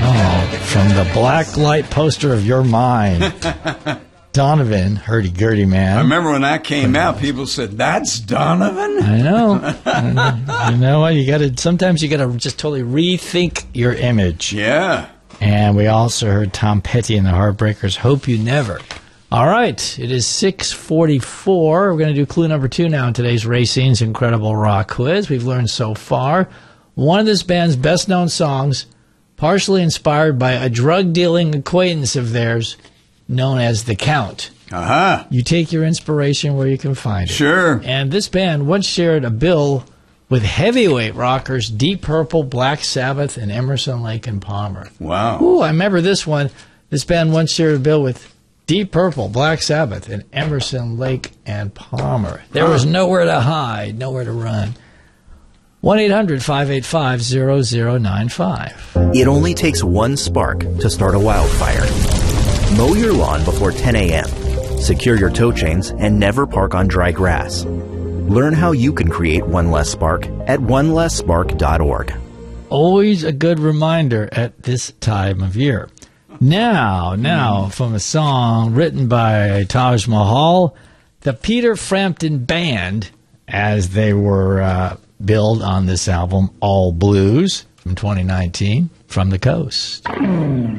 Oh, from the black light poster of your mind. Donovan, hurdy-gurdy man. I remember when that came out, people said, "That's Donovan?" I know. You know what? Sometimes you got to just totally rethink your image. Yeah. And we also heard Tom Petty and the Heartbreakers, Hope You Never. All right, it is 6:44. We're going to do clue number 2 now in today's Racine's Incredible Rock Quiz. We've learned so far one of this band's best-known songs, partially inspired by a drug-dealing acquaintance of theirs known as The Count. Uh-huh. You take your inspiration where you can find it. Sure. And this band once shared a bill with heavyweight rockers Deep Purple, Black Sabbath, and Emerson, Lake and Palmer. Wow. Ooh, I remember this one. This band once shared a bill with Deep Purple, Black Sabbath, and Emerson, Lake and Palmer. There was nowhere to hide, nowhere to run. 1-800-585-0095. It only takes one spark to start a wildfire. Mow your lawn before 10 a.m. Secure your tow chains and never park on dry grass. Learn how you can create one less spark at onelessspark.org. Always a good reminder at this time of year. Now, from a song written by Taj Mahal, the Peter Frampton Band, as they were billed on this album, All Blues, from 2019, From the Coast.